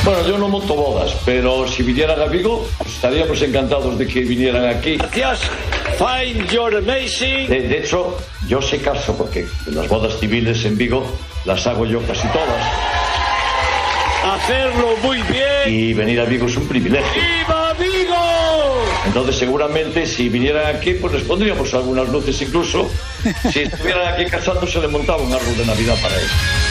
Bueno, yo no monto bodas, pero si vinieran a Vigo, estaríamos encantados de que vinieran aquí. Gracias. Find your amazing. De hecho, yo se caso porque las bodas civiles en Vigo las hago yo casi todas. Hacerlo muy bien. Y venir a Vigo es un privilegio. ¡Viva Vigo! Entonces, seguramente, si vinieran aquí, pues les pondríamos algunas luces incluso. Si estuvieran aquí casándose, le montaba un árbol de Navidad para ellos.